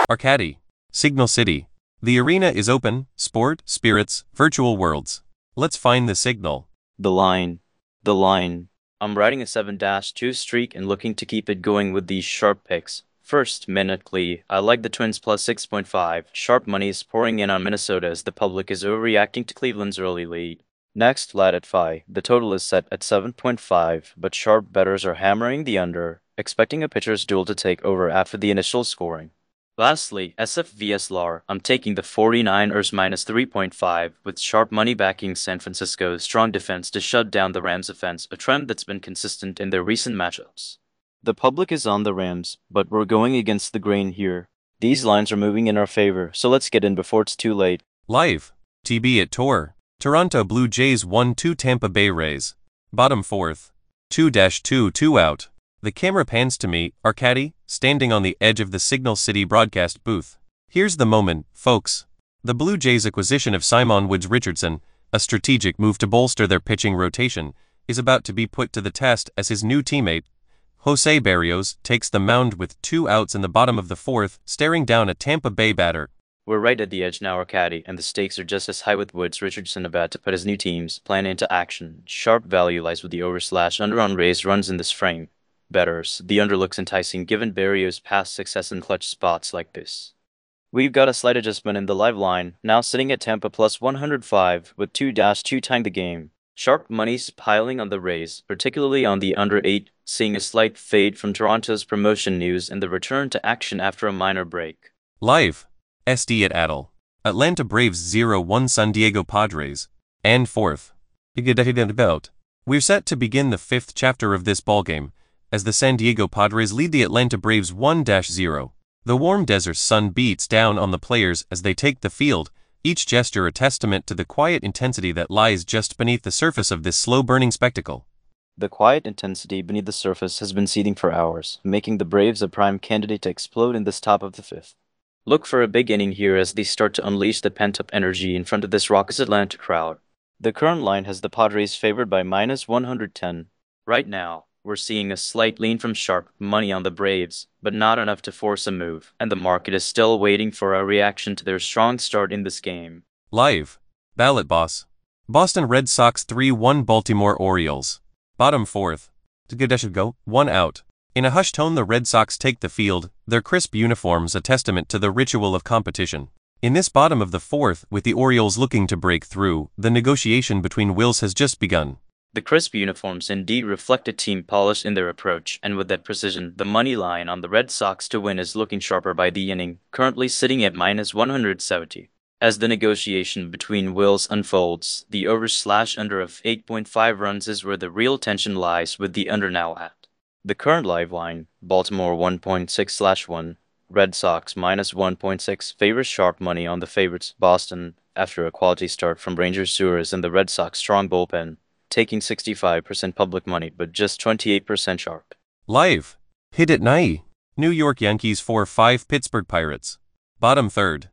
Arcady. Signal City. The arena is open, sport, spirits, virtual worlds. Let's find the signal. The line. I'm riding a 7-2 streak and looking to keep it going with these sharp picks. First, minutely, I like the Twins plus 6.5. Sharp money is pouring in on Minnesota as the public is overreacting to Cleveland's early lead. Next, lat at Phi. The total is set at 7.5, but sharp bettors are hammering the under, expecting a pitcher's duel to take over after the initial scoring. Lastly, SF vs LAR, I'm taking the 49ers minus 3.5, with sharp money backing San Francisco's strong defense to shut down the Rams' offense, a trend that's been consistent in their recent matchups. The public is on the Rams, but we're going against the grain here. These lines are moving in our favor, so let's get in before it's too late. Live. TB at Tor. Toronto Blue Jays 1-2 Tampa Bay Rays. Bottom fourth. 2-2 out. The camera pans to me, Arcady, standing on the edge of the Signal City broadcast booth. Here's the moment, folks. The Blue Jays' acquisition of Simon Woods Richardson, a strategic move to bolster their pitching rotation, is about to be put to the test as his new teammate, Jose Berrios, takes the mound with 2 outs in the bottom of the fourth, staring down a Tampa Bay batter. We're right at the edge now, Arcady, and the stakes are just as high with Woods Richardson about to put his new team's plan into action. Sharp value lies with the over/under on Rays runs in this frame. Bettors, the under looks enticing given Berrios' past success in clutch spots like this. We've got a slight adjustment in the live line, now sitting at Tampa plus 105 with 2-2 tying the game. Sharp money's piling on the Rays, particularly on the under 8, seeing a slight fade from Toronto's promotion news and the return to action after a minor break. Live. SD at Adel. Atlanta Braves 0-1 San Diego Padres. And fourth. We're set to begin the 5th chapter of this ballgame, as the San Diego Padres lead the Atlanta Braves 1-0. The warm desert sun beats down on the players as they take the field, each gesture a testament to the quiet intensity that lies just beneath the surface of this slow-burning spectacle. The quiet intensity beneath the surface has been seething for hours, making the Braves a prime candidate to explode in this top of the 5th. Look for a big inning here as they start to unleash the pent-up energy in front of this raucous Atlanta crowd. The current line has the Padres favored by minus 110. Right now, we're seeing a slight lean from sharp money on the Braves, but not enough to force a move, and the market is still waiting for a reaction to their strong start in this game. Live. Ballot Boss. Boston Red Sox 3-1 Baltimore Orioles. Bottom fourth. 1 out. In a hushed tone, the Red Sox take the field, their crisp uniforms a testament to the ritual of competition. In this bottom of the fourth, with the Orioles looking to break through, the negotiation between wills has just begun. The crisp uniforms indeed reflect a team polish in their approach, and with that precision, the money line on the Red Sox to win is looking sharper by the inning, currently sitting at minus 170. As the negotiation between wills unfolds, the over/under of 8.5 runs is where the real tension lies, with the under now at. The current live line, Baltimore 1.6/1, Red Sox minus 1.6, favors sharp money on the favorites, Boston, after a quality start from Ranger Suarez and the Red Sox strong bullpen, taking 65% public money but just 28% sharp. Live. Hit at night. New York Yankees 4-5 Pittsburgh Pirates. Bottom third.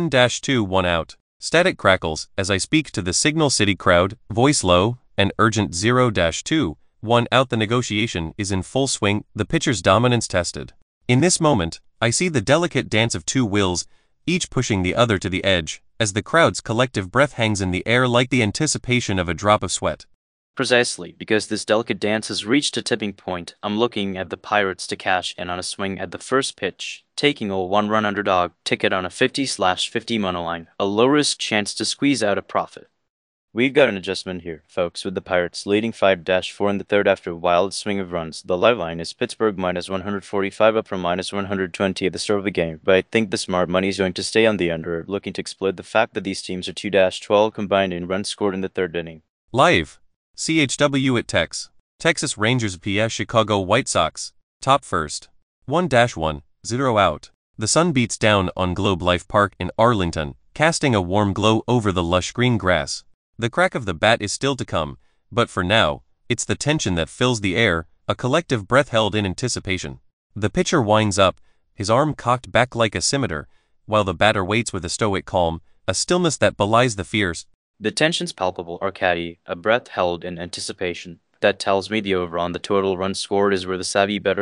1-2 out. Static crackles as I speak to the Signal City crowd, voice low, and urgent 0-2. 1 out. The negotiation is in full swing, the pitcher's dominance tested. In this moment, I see the delicate dance of 2 wills, each pushing the other to the edge, as the crowd's collective breath hangs in the air like the anticipation of a drop of sweat. Precisely, because this delicate dance has reached a tipping point, I'm looking at the Pirates to cash in on a swing at the first pitch, taking a 1-run underdog ticket on a 50/50 monoline, a low-risk chance to squeeze out a profit. We've got an adjustment here, folks, with the Pirates leading 5-4 in the third after a wild swing of runs. The live line is Pittsburgh minus 145 up from minus 120 at the start of the game, but I think the smart money is going to stay on the under, looking to exploit the fact that these teams are 2-12 combined in runs scored in the third inning. Live. CHW at Tex. Texas Rangers vs Chicago White Sox. Top first. 1-1, 0 out. The sun beats down on Globe Life Park in Arlington, casting a warm glow over the lush green grass. The crack of the bat is still to come, but for now, it's the tension that fills the air, a collective breath held in anticipation. The pitcher winds up, his arm cocked back like a scimitar, while the batter waits with a stoic calm, a stillness that belies the fears. The tension's palpable, Arcady, a breath held in anticipation. That tells me the over on the total runs scored is where the savvy bettor